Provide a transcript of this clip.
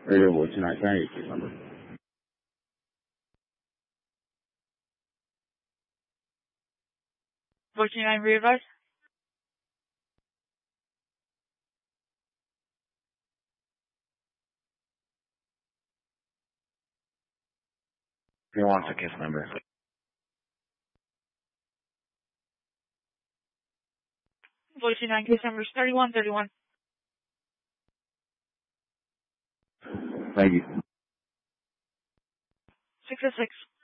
Radio Voice tonight. Can I get your number? Voice 9 re-advise. He wants a kiss number. Voice 9 case number is 3131. Thank you. 606.